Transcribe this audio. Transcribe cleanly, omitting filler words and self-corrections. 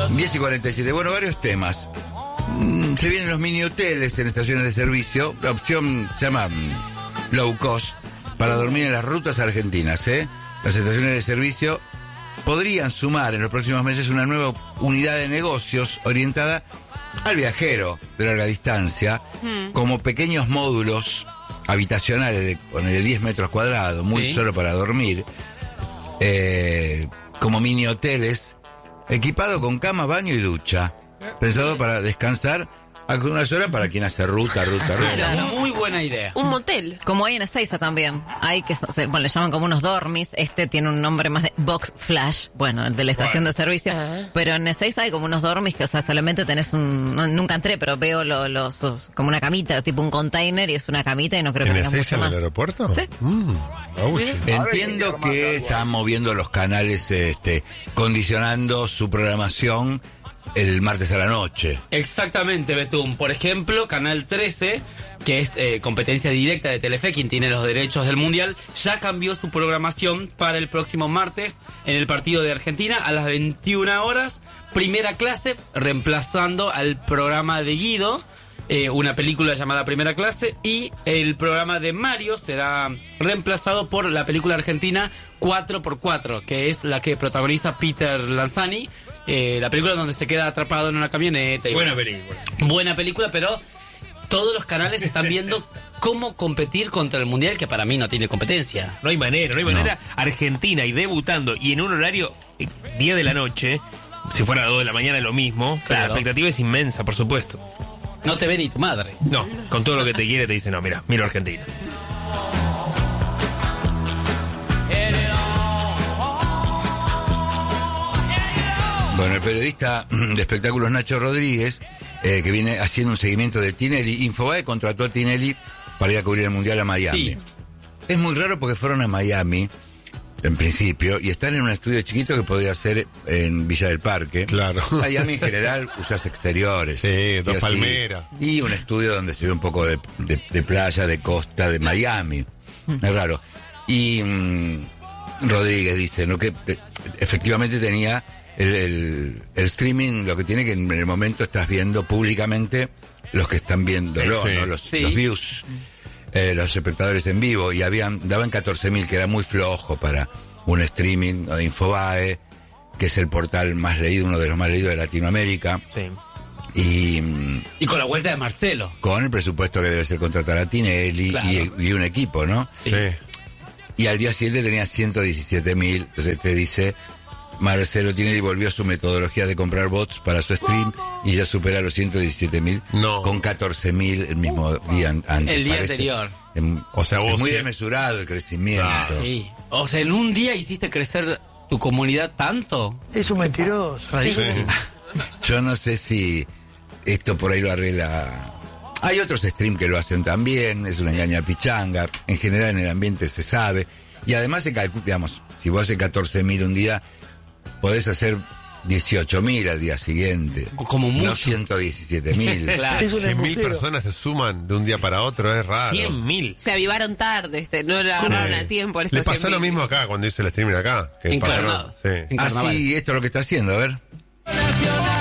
10:47. Bueno, varios temas. Se vienen los mini hoteles en estaciones de servicio. La opción se llama low cost para dormir en las rutas argentinas. Las estaciones de servicio podrían sumar en los próximos meses una nueva unidad de negocios orientada al viajero de larga distancia, como pequeños módulos habitacionales de 10 metros cuadrados, muy solo para dormir, como mini hoteles, equipado con cama, baño y ducha, pensado para descansar algunas horas para quien hace ruta. Claro. Muy buena idea. Un motel. Como hay en Ezeiza también. Hay que, bueno, le llaman como unos dormis. Este tiene un nombre más de Box Flash. Bueno, el de la estación de servicio. Pero en Ezeiza hay como unos dormis que, o sea, solamente tenés nunca entré, pero veo como una camita, tipo un container, y es una camita y no creo que tengas mucho en más. el aeropuerto? Sí. Entiendo que están moviendo los canales, condicionando su programación el martes a la noche. Exactamente, Betún. Por ejemplo, Canal 13, que es competencia directa de Telefe, quien tiene los derechos del Mundial, ya cambió su programación para el próximo martes en el partido de Argentina a las 21 horas. Primera clase, reemplazando al programa de Guido, una película llamada Primera Clase, y el programa de Mario será reemplazado por la película argentina 4x4, que es la que protagoniza Peter Lanzani, la película donde se queda atrapado en una camioneta. Y buena película, pero todos los canales están viendo cómo competir contra el Mundial, que para mí no tiene competencia. No hay manera. Argentina y debutando, y en un horario 10 de la noche, si fuera a las 2 de la mañana lo mismo, pero la expectativa es inmensa, por supuesto. No te ve ni tu madre. No, con todo lo que te quiere te dice, no, miro Argentina. Bueno, el periodista de espectáculos Nacho Rodríguez, que viene haciendo un seguimiento de Tinelli, Infobae contrató a Tinelli para ir a cubrir el Mundial a Miami. Sí. Es muy raro porque fueron a Miami, en principio, y están en un estudio chiquito que podría ser en Villa del Parque. Claro. Miami en general usas exteriores. Sí, dos palmeras. Y un estudio donde se ve un poco de playa, de costa, de Miami. Es raro. Y Rodríguez dice, ¿no?, que efectivamente tenía el streaming, lo que tiene que en el momento estás viendo públicamente los que están viéndolo, ¿no? Los views. Los espectadores en vivo, y daban 14.000, que era muy flojo para un streaming de Infobae, que es el portal más leído, uno de los más leídos de Latinoamérica. Sí. Y con la vuelta de Marcelo. Con el presupuesto que debe ser contratar a Tinelli, claro, y un equipo, ¿no? Sí. Y al día siguiente tenía 117.000, entonces te dice, Marcelo Tinelli volvió a su metodología de comprar bots para su stream y ya supera los 117.000 con 14.000 el mismo día antes. El día anterior. O sea, vos es muy desmesurado el crecimiento. Sí. O sea, en un día hiciste crecer tu comunidad tanto. Es un mentiroso. Sí. Yo no sé si esto por ahí lo arregla. Hay otros streams que lo hacen también, es una engaña pichanga. En general en el ambiente se sabe. Y además se calcula, digamos, si vos haces 14.000 un día, podés hacer 18.000 al día siguiente. Como mucho. No 117.000. Claro. 100.000 personas se suman de un día para otro, es raro. 100.000. Se avivaron tarde, no lo agarraron a tiempo. Le pasó lo mismo acá cuando hizo el streaming acá. Encarnado. Sí. Ah, sí, esto es lo que está haciendo, a ver.